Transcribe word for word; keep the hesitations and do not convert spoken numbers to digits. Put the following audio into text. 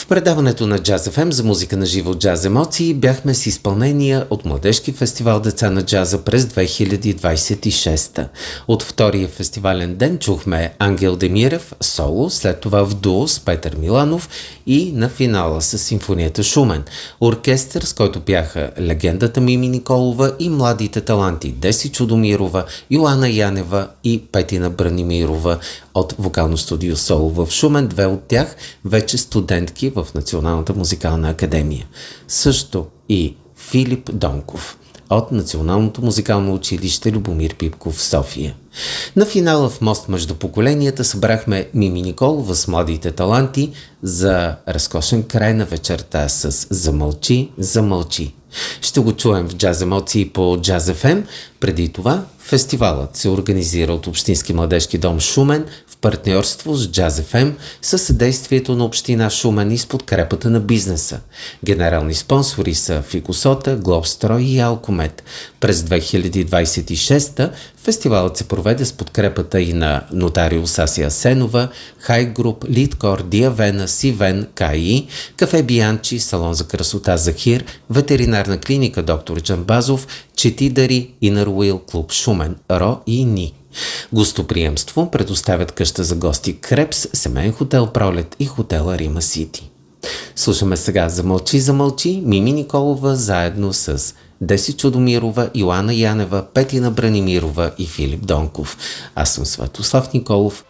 предаването на Jazz еф ем за музика на живо Джаз емоции бяхме с изпълнения от Младежки фестивал Деца на джаза през две хиляди двадесет и шеста. От втория фестивален ден чухме Ангел Демирев соло, след това в дуо с Петър Миланов и на финала с симфонията Шумен. Оркестър, с който бяха легендата Мими Николова и младите таланти Деси Чудомирова, Йоана Янева и Петина Бранимирова от вокално студио Соло в Шумен, две от тях вече студентки в Националната музикална академия. Също и Филип Донков от Националното музикално училище Любомир Пипков в София. На финала в Мост между поколенията събрахме Мими Николова с младите таланти за разкошен край на вечерта с Замълчи, замълчи. Ще го чуем в Джаз емоции по Jazz еф ем. Преди това фестивалът се организира от Общински младежки дом Шумен в партньорство с Jazz еф ем със съдействието на община Шумен и с подкрепата на бизнеса. Генерални спонсори са Фикусота, Глобстрой и Алкомет. През две хиляди двадесет и шеста фестивалът се проведе с подкрепата и на нотариус Ася Асенова, Хай Груп, Лидкор, Диавена, Сивен, КАИ, Кафе Бианчи, Салон за красота Захир, ветеринарна клиника Доктор Джамбазов, Четидари, Инър Уил, клуб Шумен, Ро и Ни. Гостоприемство предоставят къща за гости Крепс, семейен хотел Пролет и хотела Рима Сити. Слушаме сега Замълчи, замълчи, Мими Николова заедно с Деси Чудомирова, Йоана Янева, Петина Бранимирова и Филип Донков. Аз съм Светослав Николов.